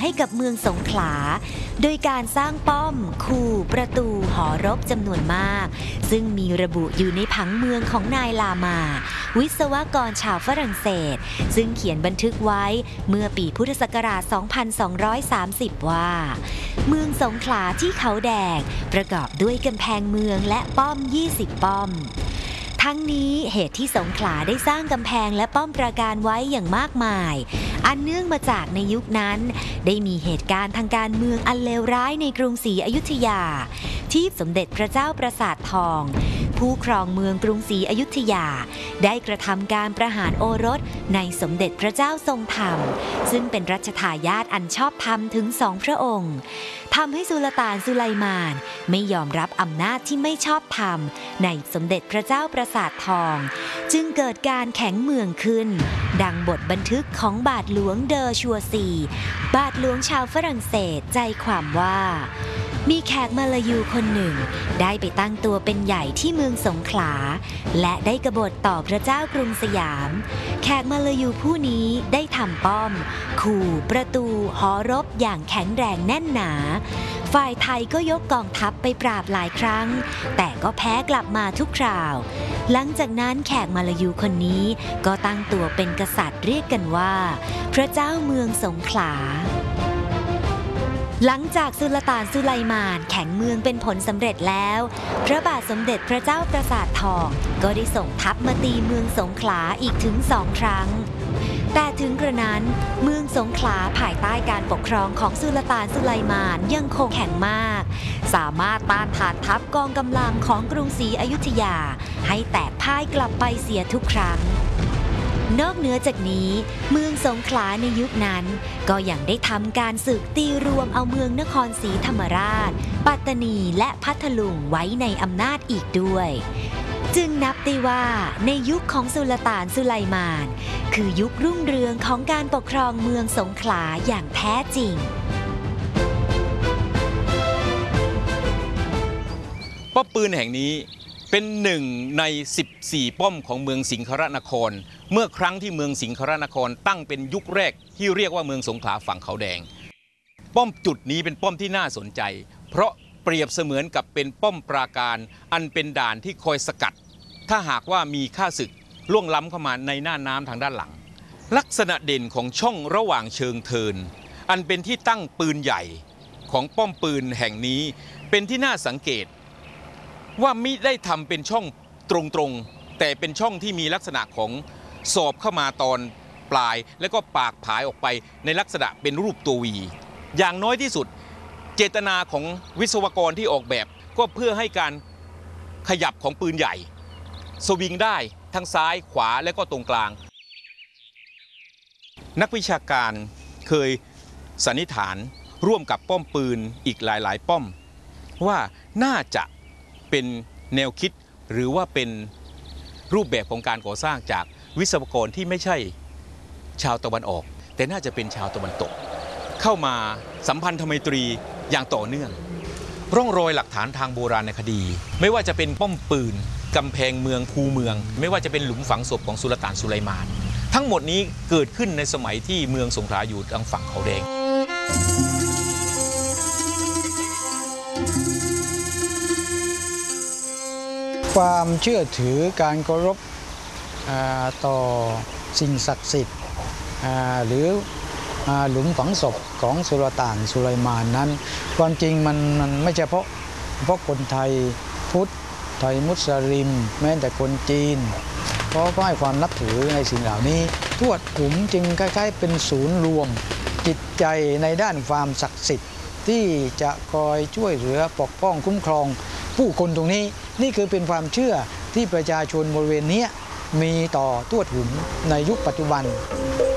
ให้กับเมืองสงขลาโดยการสร้างป้อมคูประตูหอรบจำนวนมากซึ่งมีระบุอยู่ในผังเมืองของนายลามาวิศวกรชาวฝรั่งเศสซึ่งเขียนบันทึกไว้เมื่อปีพุทธศักราช 2230 ว่าเมืองสงขลาที่เขาแดงประกอบด้วยกำแพงเมืองและป้อม 20 ป้อมทั้งนี้เหตุที่สงขลาได้สร้างกำแพงและป้อมปราการไว้อย่างมากมายอันเนื่องมาจากในยุคนั้นได้มีเหตุการณ์ทางการเมืองอันเลวร้ายในกรุงศรีอยุธยาที่สมเด็จพระเจ้าปราสาททองผู้ครองเมืองกรุงศรีอยุธยาได้กระทำการประหารโอรสในสมเด็จพระเจ้าทรงธรรมซึ่งเป็นรัชทายาทอันชอบธรรมถึง2 พระองค์ทำให้สุลต่านสุไลมานไม่ยอมรับอำนาจที่ไม่ชอบธรรมในสมเด็จพระเจ้าปราสาททองจึงเกิดการแข็งเมืองขึ้นดังบทบันทึกของบาทหลวงเดอชัวซีบาทหลวงชาวฝรั่งเศสใจความว่ามีแขกมาลายูคนหนึ่งได้ไปตั้งตัวเป็นใหญ่ที่เมืองสงขลาและได้กบฏต่อพระเจ้ากรุงสยามแขกมาลายูผู้นี้ได้ทำป้อมคูประตูหอรบอย่างแข็งแรงแน่นหนาฝ่ายไทยก็ยกกองทัพไปปราบหลายครั้งแต่ก็แพ้กลับมาทุกคราวหลังจากนั้นแขกมาลายูคนนี้ก็ตั้งตัวเป็นกษัตริย์เรียกกันว่าพระเจ้าเมืองสงขลาหลังจากสุลต่านสุไลมานแข็งเมืองเป็นผลสำเร็จแล้วพระบาทสมเด็จพระเจ้าปราสาททองก็ได้ส่งทัพมาตีเมืองสงขลาอีกถึง2 ครั้งแต่ถึงกระนั้นเมืองสงขลาภายใต้การปกครองของสุลต่านสุไลมานยังคงแข็งมากสามารถต้านทานทัพกองกำลังของกรุงศรีอยุธยาให้แตกพ่ายกลับไปเสียทุกครั้งนอกเหนือจากนี้เมืองสงขลาในยุคนั้นก็ยังได้ทำการศึกตีรวมเอาเมืองนครศรีธรรมราชปัตตานีและพัทลุงไว้ในอำนาจอีกด้วยจึงนับได้ว่าในยุคของสุลต่านสุไลมานคือยุครุ่งเรืองของการปกครองเมืองสงขลาอย่างแท้จริงป้อมปืนแห่งนี้เป็น1 ใน 14 ป้อมของเมืองสิงครนครเมื่อครั้งที่เมืองสิงครนครตั้งเป็นยุคแรกที่เรียกว่าเมืองสงขลาฝั่งเขาแดงป้อมจุดนี้เป็นป้อมที่น่าสนใจเพราะเปรียบเสมือนกับเป็นป้อมปราการอันเป็นด่านที่คอยสกัดถ้าหากว่ามีข้าศึกล่วงล้ำเข้ามาในหน้าน้ำทางด้านหลังลักษณะเด่นของช่องระหว่างเชิงเทินอันเป็นที่ตั้งปืนใหญ่ของป้อมปืนแห่งนี้เป็นที่น่าสังเกตว่ามิได้ทำเป็นช่องตรงๆแต่เป็นช่องที่มีลักษณะของสอบเข้ามาตอนปลายแล้วก็ปากผายออกไปในลักษณะเป็นรูปตัววีอย่างน้อยที่สุดเจตนาของวิศวกรที่ออกแบบก็เพื่อให้การขยับของปืนใหญ่สวิงได้ทั้งซ้ายขวาและก็ตรงกลางนักวิชาการเคยสันนิษฐานร่วมกับป้อมปืนอีกหลายๆป้อมว่าน่าจะเป็นแนวคิดหรือว่าเป็นรูปแบบของการก่อสร้างจากวิศวกรที่ไม่ใช่ชาวตะวันออกแต่น่าจะเป็นชาวตะวันตกเข้ามาสัมพันธไมตรีอย่างต่อเนื่องร่องรอยหลักฐานทางโบราณคดีไม่ว่าจะเป็นป้อมปืนกำแพงเมืองคูเมืองไม่ว่าจะเป็นหลุมฝังศพของสุลต่านสุไลมานทั้งหมดนี้เกิดขึ้นในสมัยที่เมืองสงขลาอยู่ทางฝั่งเขาแดงความเชื่อถือการเคารพต่อสิ่งศักดิ์สิทธิ์หรือหลุมฝังศพของสุลต่านสุไลมานนั้นความจริงมันไม่ใช่เพราะคนไทยพุทธไทยมุสลิมแม้แต่คนจีนเพราะก็ให้ความนับถือในสิ่งเหล่านี้ทวดขุมจึงคล้ายๆเป็นศูนย์รวมจิตใจในด้านความศักดิ์สิทธิ์ที่จะคอยช่วยเหลือปกป้องคุ้มครองผู้คนตรงนี้นี่คือเป็นความเชื่อที่ประชาชนบริเวณนี้มีต่อทวดหุมในยุคปัจจุบัน